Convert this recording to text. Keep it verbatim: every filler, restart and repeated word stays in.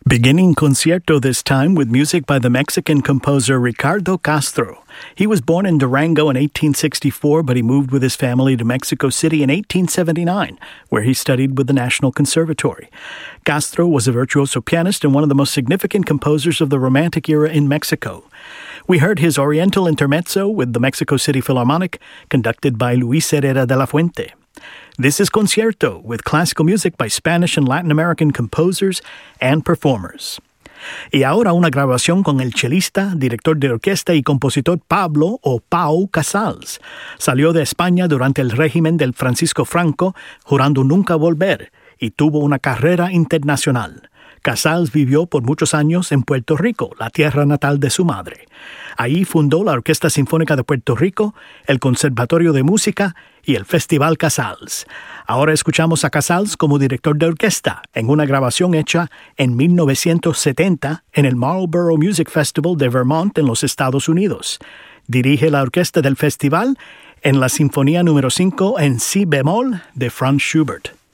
Beginning concierto this time with music by the Mexican composer Ricardo Castro. He was born in Durango in eighteen sixty-four, but he moved with his family to Mexico City in eighteen seventy-nine, where he studied with the National Conservatory. Castro was a virtuoso pianist and one of the most significant composers of the Romantic era in Mexico. We heard his Oriental Intermezzo with the Mexico City Philharmonic, conducted by Luis Herrera de la Fuente. This is Concierto, with classical music by Spanish and Latin American composers and performers. Y ahora una grabación con el chelista, director de orquesta y compositor Pablo o Pau Casals. Salió de España durante el régimen del Francisco Franco, jurando nunca volver, y tuvo una carrera internacional. Casals vivió por muchos años en Puerto Rico, la tierra natal de su madre. Ahí fundó la Orquesta Sinfónica de Puerto Rico, el Conservatorio de Música y el Festival Casals. Ahora escuchamos a Casals como director de orquesta en una grabación hecha en mil novecientos setenta en el Marlboro Music Festival de Vermont en los Estados Unidos. Dirige la orquesta del festival en la Sinfonía número cinco en si bemol de Franz Schubert.